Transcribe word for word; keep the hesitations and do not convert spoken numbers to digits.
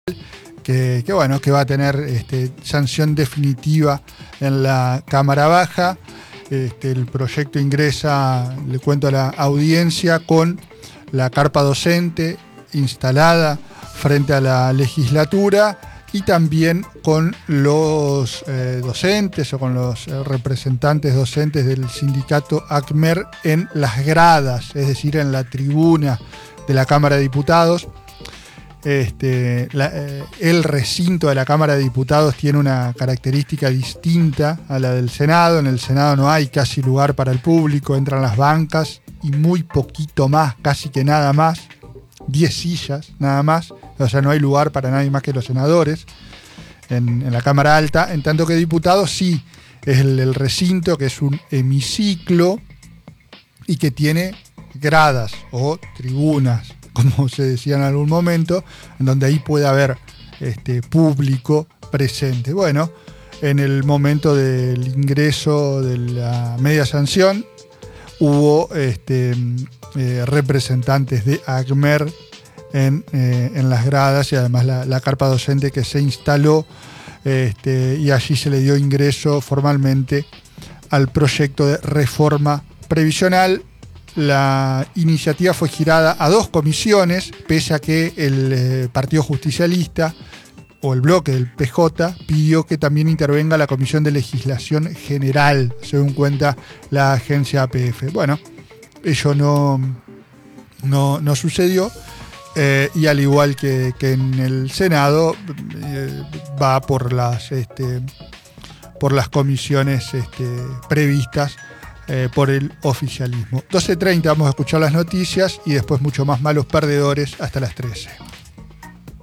que, que bueno, que va a tener este, sanción definitiva en la Cámara Baja. Este, el proyecto ingresa, le cuento a la audiencia, con la carpa docente instalada frente a la legislatura y también con los eh, docentes o con los eh, representantes docentes del sindicato ACMER en las gradas, es decir, en la tribuna de la Cámara de Diputados. Este, la, eh, el recinto de la Cámara de Diputados tiene una característica distinta a la del Senado. En el Senado no hay casi lugar para el público, entran las bancas y muy poquito más, casi que nada más, diez sillas nada más, o sea, no hay lugar para nadie más que los senadores en, en la Cámara Alta, en tanto que Diputados sí, es el, el recinto que es un hemiciclo y que tiene gradas o tribunas, como se decía en algún momento, en donde ahí puede haber este, público presente. Bueno, en el momento del ingreso de la media sanción hubo este, eh, representantes de ACMER en, eh, en las gradas y además la, la carpa docente que se instaló este, y allí se le dio ingreso formalmente al proyecto de reforma previsional. La iniciativa fue girada a dos comisiones, pese a que el eh, Partido Justicialista o el bloque del P J pidió que también intervenga la Comisión de Legislación General, según cuenta la agencia A P F. Bueno, ello no, no, no sucedió eh, y al igual que, que en el Senado eh, va por las, este, por las comisiones este, previstas Eh, por el oficialismo. doce treinta vamos a escuchar las noticias y después mucho más Malos Perdedores hasta las trece.